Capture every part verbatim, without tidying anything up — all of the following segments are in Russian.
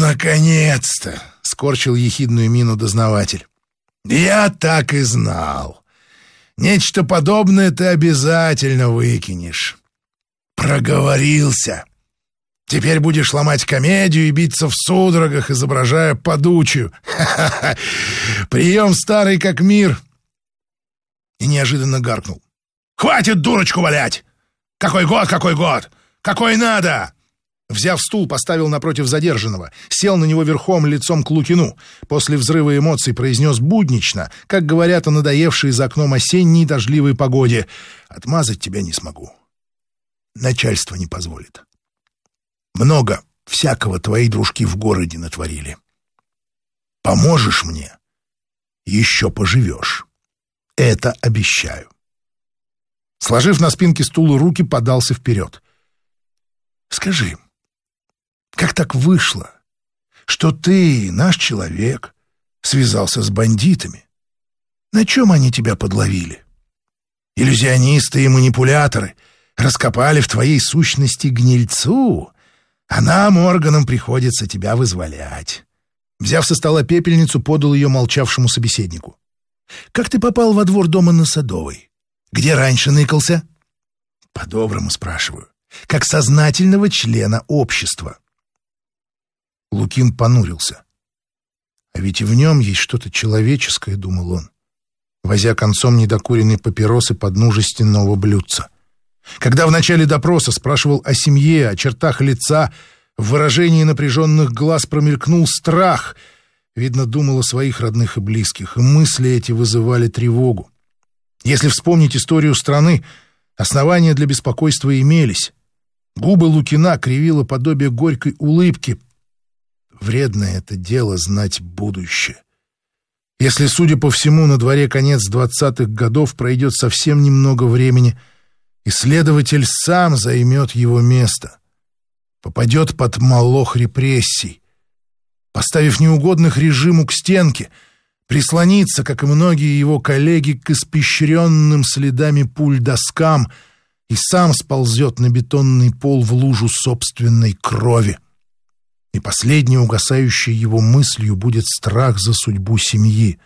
«Наконец-то!» — скорчил ехидную мину дознаватель. «Я так и знал. Нечто подобное ты обязательно выкинешь. Проговорился. Теперь будешь ломать комедию и биться в судорогах, изображая подучую. Ха-ха-ха! Прием старый как мир!» И неожиданно гаркнул. «Хватит дурочку валять! Какой год, какой год! Какой надо!» Взяв стул, поставил напротив задержанного, сел на него верхом лицом к Лукину. После взрыва эмоций произнес буднично, как говорят о надоевшей за окном осенней дождливой погоде: «Отмазать тебя не смогу. Начальство не позволит. Много всякого твои дружки в городе натворили. Поможешь мне, еще поживешь. Это обещаю». Сложив на спинке стула руки, подался вперед. «Скажи, как так вышло, что ты, наш человек, связался с бандитами? На чем они тебя подловили? Иллюзионисты и манипуляторы раскопали в твоей сущности гнильцу, а нам, органам, приходится тебя вызволять». Взяв со стола пепельницу, подал ее молчавшему собеседнику. «Как ты попал во двор дома на Садовой? Где раньше ныкался?» «По-доброму спрашиваю, как сознательного члена общества». Лукин понурился. А ведь и в нем есть что-то человеческое, думал он, возя концом недокуренной папиросы под ножи стенного блюдца. Когда в начале допроса спрашивал о семье, о чертах лица, в выражении напряженных глаз промелькнул страх. Видно, думал о своих родных и близких, и мысли эти вызывали тревогу. Если вспомнить историю страны, основания для беспокойства имелись. Губы Лукина кривило подобие горькой улыбки. Вредное это дело знать будущее. Если, судя по всему, на дворе конец двадцатых годов, пройдет совсем немного времени, и следователь сам займет его место, попадет под молох репрессий, поставив неугодных режиму к стенке, прислонится, как и многие его коллеги, к испещренным следами пуль доскам и сам сползет на бетонный пол в лужу собственной крови. И последней угасающей его мыслью будет страх за судьбу семьи.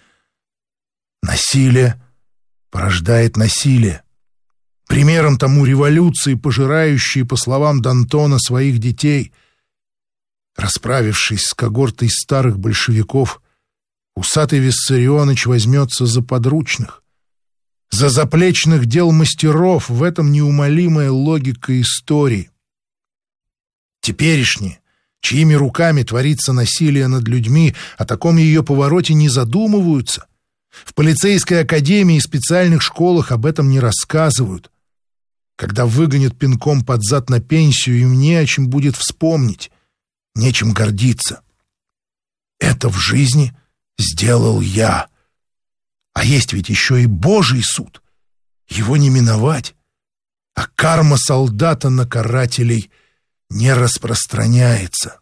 Насилие порождает насилие. Примером тому революции, пожирающие, по словам Д'Антона, своих детей. Расправившись с когортой старых большевиков, усатый Виссарионыч возьмется за подручных, за заплечных дел мастеров. В этом неумолимая логика истории. Теперешние, чьими руками творится насилие над людьми, о таком ее повороте не задумываются. В полицейской академии и специальных школах об этом не рассказывают. Когда выгонят пинком под зад на пенсию, им не о чем будет вспомнить, нечем гордиться. Это в жизни сделал я. А есть ведь еще и Божий суд. Его не миновать. А карма солдата на карателей не распространяется.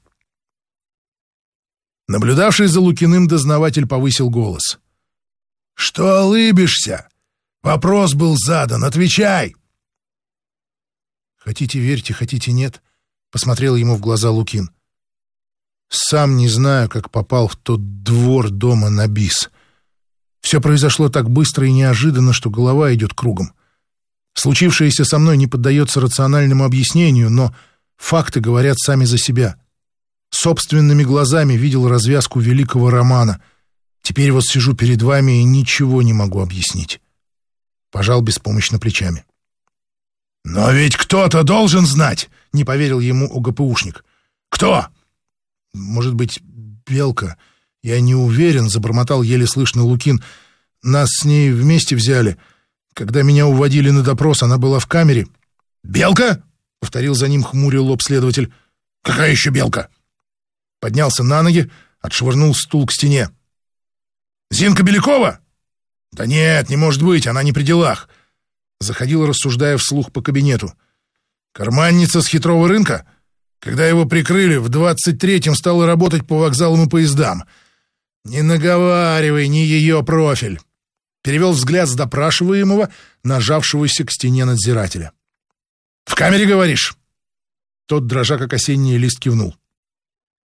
Наблюдавший за Лукиным дознаватель повысил голос. «Что улыбишься? Вопрос был задан. Отвечай!» «Хотите верьте, хотите нет», — посмотрел ему в глаза Лукин. «Сам не знаю, как попал в тот двор дома на бис. Все произошло так быстро и неожиданно, что голова идет кругом. Случившееся со мной не поддается рациональному объяснению, но факты говорят сами за себя. Собственными глазами видел развязку великого романа. Теперь вот сижу перед вами и ничего не могу объяснить». Пожал беспомощно плечами. «Но ведь кто-то должен знать!» — не поверил ему ОГПУшник. «Кто?» «Может быть, Белка. Я не уверен», — забормотал еле слышно Лукин. «Нас с ней вместе взяли. Когда меня уводили на допрос, она была в камере». «Белка?» — повторил за ним хмурый лоб следователь. «Какая еще Белка?» Поднялся на ноги, отшвырнул стул к стене. «Зинка Белякова?» «Да нет, не может быть, она не при делах». Заходил, рассуждая вслух по кабинету. «Карманница с хитрого рынка? Когда его прикрыли, в двадцать третьем стала работать по вокзалам и поездам. Не наговаривай, не ее профиль». Перевел взгляд с допрашиваемого, нажавшегося к стене надзирателя. «В камере, говоришь?» Тот, дрожа как осенний лист, кивнул.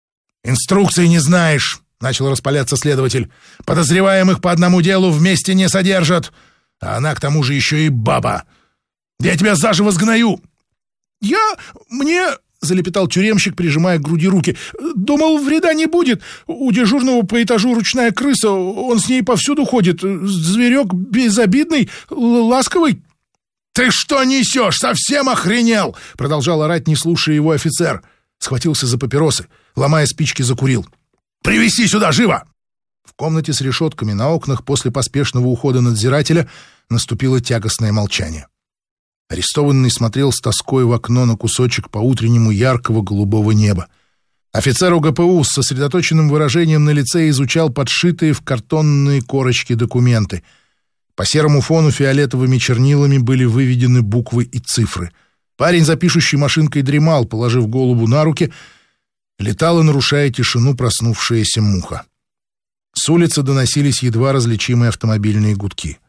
«Инструкции не знаешь», — начал распаляться следователь. «Подозреваемых по одному делу вместе не содержат. А она, к тому же, еще и баба. Я тебя заживо сгною!» «Я... мне...» — залепетал тюремщик, прижимая к груди руки. «Думал, вреда не будет. У дежурного по этажу ручная крыса. Он с ней повсюду ходит. Зверек безобидный, ласковый». «Ты что несешь? Совсем охренел!» — продолжал орать, не слушая его офицер. Схватился за папиросы, ломая спички, закурил. «Привези сюда, живо!» В комнате с решетками на окнах после поспешного ухода надзирателя наступило тягостное молчание. Арестованный смотрел с тоской в окно на кусочек по-утреннему яркого голубого неба. Офицер УГПУ с сосредоточенным выражением на лице изучал подшитые в картонные корочки документы. По серому фону фиолетовыми чернилами были выведены буквы и цифры. Парень за пишущей машинкой дремал, положив голову на руки. Летала, нарушая тишину, проснувшаяся муха. С улицы доносились едва различимые автомобильные гудки.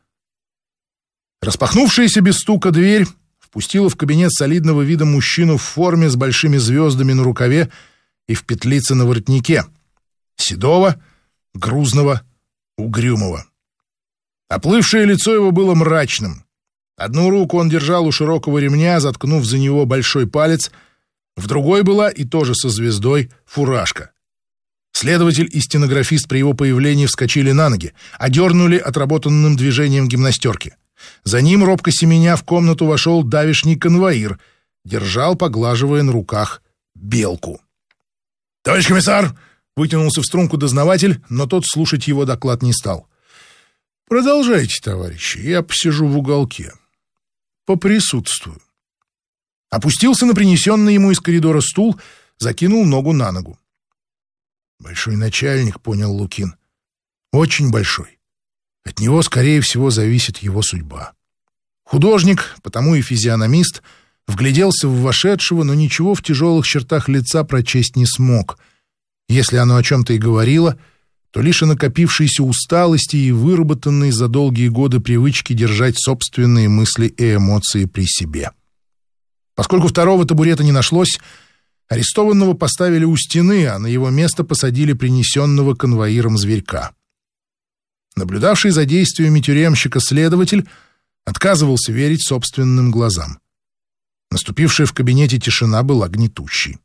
Распахнувшаяся без стука дверь впустила в кабинет солидного вида мужчину в форме с большими звездами на рукаве и в петлице на воротнике. Седого, грузного, угрюмого. Оплывшее лицо его было мрачным. Одну руку он держал у широкого ремня, заткнув за него большой палец, в другой была, и тоже со звездой, фуражка. Следователь и стенографист при его появлении вскочили на ноги, одернули отработанным движением гимнастерки. За ним, робко семеня, в комнату вошел давишний конвоир, держал, поглаживая на руках, белку. «Товарищ комиссар!» — вытянулся в струнку дознаватель, но тот слушать его доклад не стал. «Продолжайте, товарищи, я посижу в уголке. Поприсутствую». Опустился на принесенный ему из коридора стул, закинул ногу на ногу. «Большой начальник», — понял Лукин. «Очень большой. От него, скорее всего, зависит его судьба». Художник, потому и физиономист, вгляделся в вошедшего, но ничего в тяжелых чертах лица прочесть не смог. Если оно о чем-то и говорило, то лишь о накопившейся усталости и выработанной за долгие годы привычки держать собственные мысли и эмоции при себе. Поскольку второго табурета не нашлось, арестованного поставили у стены, а на его место посадили принесенного конвоиром зверька. Наблюдавший за действиями тюремщика следователь отказывался верить собственным глазам. Наступившая в кабинете тишина была гнетущей.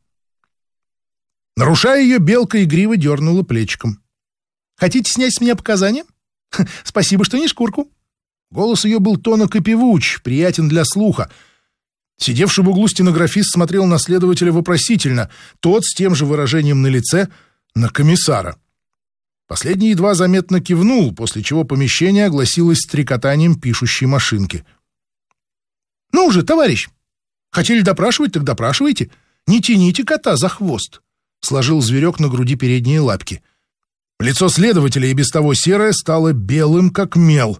Нарушая ее, белка игриво дернула плечиком. «Хотите снять с меня показания? Спасибо, что не шкурку». Голос ее был тонок и певуч, приятен для слуха. Сидевший в углу стенографист смотрел на следователя вопросительно, тот с тем же выражением на лице на комиссара. Последний едва заметно кивнул, после чего помещение огласилось стрекотанием пишущей машинки. «Ну же, товарищ, хотели допрашивать, так допрашивайте. Не тяните кота за хвост», — сложил зверек на груди передние лапки. Лицо следователя, и без того серое, стало белым, как мел.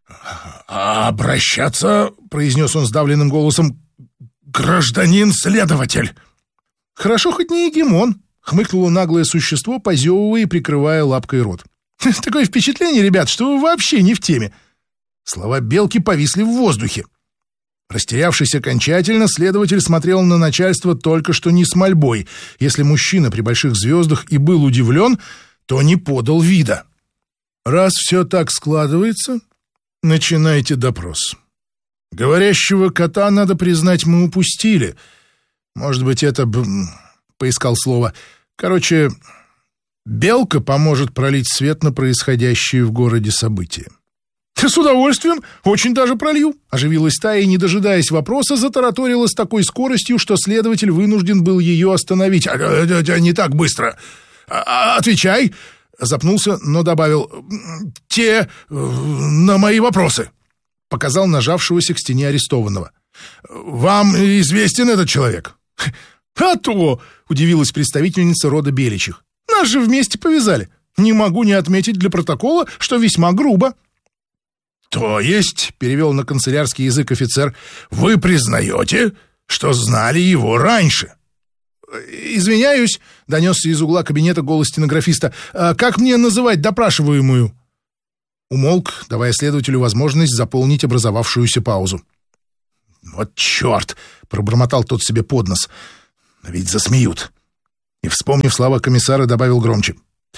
«А обращаться, — произнес он сдавленным голосом, — гражданин-следователь». «Хорошо, хоть не егемон», — хмыкнуло наглое существо, позевывая и прикрывая лапкой рот. «Такое впечатление, ребят, что вы вообще не в теме». Слова белки повисли в воздухе. Растерявшись окончательно, следователь смотрел на начальство только что не с мольбой. Если мужчина при больших звездах и был удивлен, то не подал вида. «Раз все так складывается, начинайте допрос. Говорящего кота, надо признать, мы упустили. Может быть, это б... поискал слово. Короче, белка поможет пролить свет на происходящие в городе события». «С удовольствием, очень даже пролью», — оживилась та и, не дожидаясь вопроса, затараторила с такой скоростью, что следователь вынужден был ее остановить. «А, а, а, не так быстро. А, отвечай», — запнулся, но добавил, «те на мои вопросы», — показал нажавшегося к стене арестованного. «Вам известен этот человек?» «А то!» — удивилась представительница рода Беличих. «Нас же вместе повязали. Не могу не отметить для протокола, что весьма грубо». «То есть, — перевел на канцелярский язык офицер, — вы признаете, что знали его раньше?» «Извиняюсь», — донесся из угла кабинета голос стенографиста, «а как мне называть допрашиваемую?» Умолк, давая следователю возможность заполнить образовавшуюся паузу. «Вот черт!» — пробормотал тот себе под нос. «Ведь засмеют. И, вспомнив слова комиссара, добавил громче.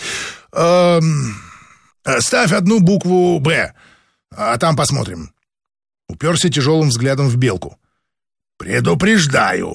«Эм, ставь одну букву «Б», а там посмотрим». Уперся тяжелым взглядом в Белку. «Предупреждаю.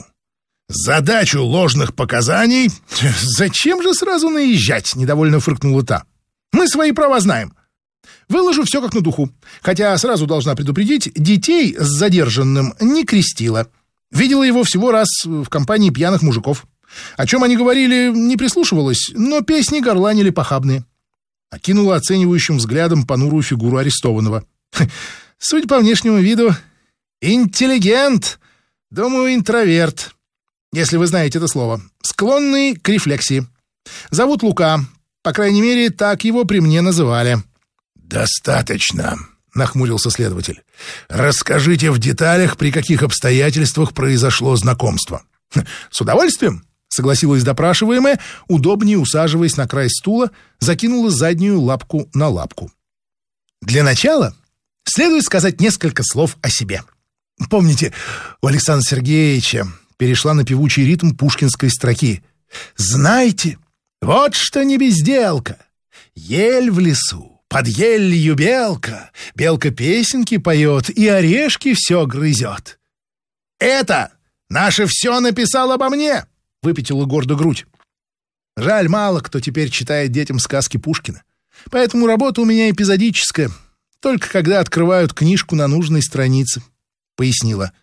Задачу ложных показаний...» «Зачем же сразу наезжать?» — недовольно фыркнула та. «Мы свои права знаем. Выложу все как на духу. Хотя сразу должна предупредить, детей с задержанным не крестила. Видела его всего раз в компании пьяных мужиков. О чем они говорили, не прислушивалась, но песни горланили похабные». Окинула оценивающим взглядом понурую фигуру арестованного. «Судя по внешнему виду, интеллигент, думаю, интроверт, если вы знаете это слово, склонный к рефлексии. Зовут Лука, по крайней мере, так его при мне называли». «Достаточно», — нахмурился следователь. «Расскажите в деталях, при каких обстоятельствах произошло знакомство». «С удовольствием», — согласилась допрашиваемая, удобнее усаживаясь на край стула, закинула заднюю лапку на лапку. «Для начала следует сказать несколько слов о себе. Помните, у Александра Сергеевича перешла на певучий ритм пушкинской строки. «Знайте, вот что не безделка, ель в лесу, под елью белка, белка песенки поет и орешки все грызет». «Это наше все написал обо мне!» — выпятила гордо грудь. Жаль, мало кто теперь читает детям сказки Пушкина. Поэтому работа у меня эпизодическая, только когда открывают книжку на нужной странице, — пояснила.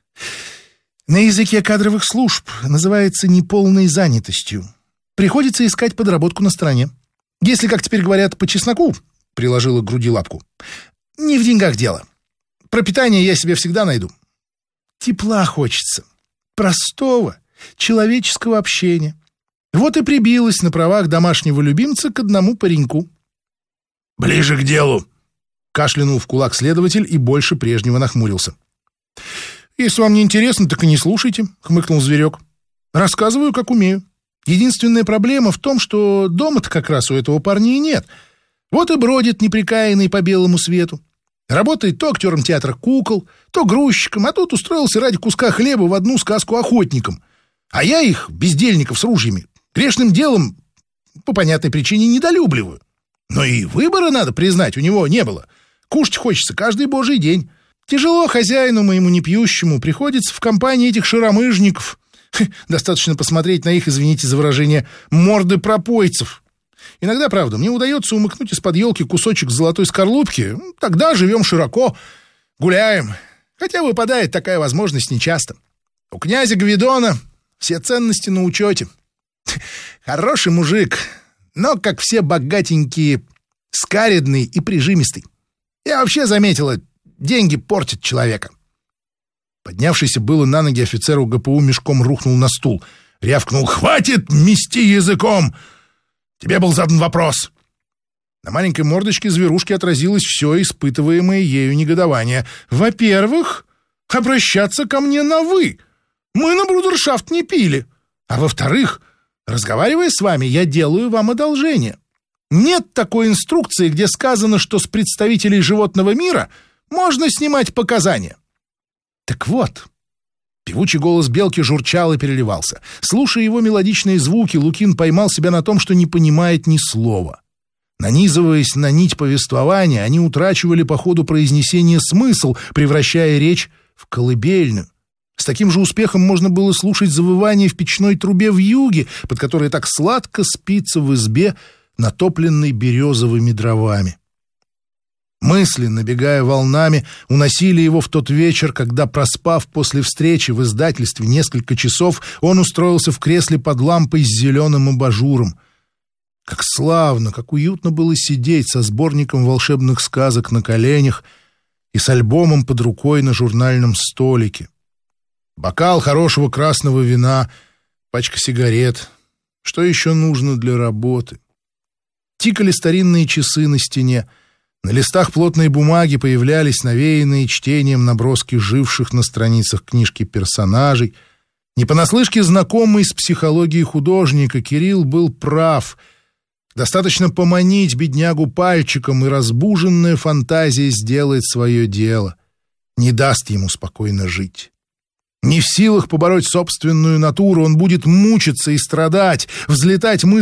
На языке кадровых служб называется неполной занятостью. Приходится искать подработку на стороне. Если, как теперь говорят, по чесноку, — приложила к груди лапку, — не в деньгах дело. Пропитание я себе всегда найду. Тепла хочется, простого, человеческого общения. Вот и прибилась на правах домашнего любимца к одному пареньку. «Ближе к делу!» — кашлянул в кулак следователь и больше прежнего нахмурился. «Если вам не интересно, так и не слушайте», — хмыкнул зверек. «Рассказываю, как умею. Единственная проблема в том, что дома-то как раз у этого парня и нет. Вот и бродит неприкаянный по белому свету. Работает то актером театра кукол, то грузчиком, а тут устроился ради куска хлеба в одну сказку охотником. А я их, бездельников с ружьями, грешным делом по понятной причине недолюбливаю. Но и выбора, надо признать, у него не было. Кушать хочется каждый божий день. Тяжело хозяину моему непьющему приходится в компании этих шаромыжников. Достаточно посмотреть на их, извините за выражение, морды пропойцев. Иногда, правда, мне удается умыкнуть из-под елки кусочек золотой скорлупки. Тогда живем широко, гуляем. Хотя выпадает такая возможность нечасто. У князя Гвидона все ценности на учете. Хороший мужик, но, как все богатенькие, скаредный и прижимистый. Я вообще заметила, деньги портят человека. Поднявшийся было на ноги офицер УГПУ мешком рухнул на стул. Рявкнул: «Хватит мести языком! Тебе был задан вопрос!» На маленькой мордочке зверушки отразилось все испытываемое ею негодование. «Во-первых, обращаться ко мне на «вы». Мы на брудершафт не пили. А во-вторых, разговаривая с вами, я делаю вам одолжение. Нет такой инструкции, где сказано, что с представителей животного мира можно снимать показания». Так вот, певучий голос белки журчал и переливался. Слушая его мелодичные звуки, Лукин поймал себя на том, что не понимает ни слова. Нанизываясь на нить повествования, они утрачивали по ходу произнесения смысл, превращая речь в колыбельную. С таким же успехом можно было слушать завывание в печной трубе в юге, под которой так сладко спится в избе, натопленной березовыми дровами. Мысли, набегая волнами, уносили его в тот вечер, когда, проспав после встречи в издательстве несколько часов, он устроился в кресле под лампой с зеленым абажуром. Как славно, как уютно было сидеть со сборником волшебных сказок на коленях и с альбомом под рукой на журнальном столике. Бокал хорошего красного вина, пачка сигарет. Что еще нужно для работы? Тикали старинные часы на стене. На листах плотной бумаги появлялись навеянные чтением наброски живших на страницах книжки персонажей. Не понаслышке знакомый с психологией художника, Кирилл был прав. Достаточно поманить беднягу пальчиком, и разбуженная фантазия сделает свое дело. Не даст ему спокойно жить. Не в силах побороть собственную натуру, он будет мучиться и страдать, взлетать мыслью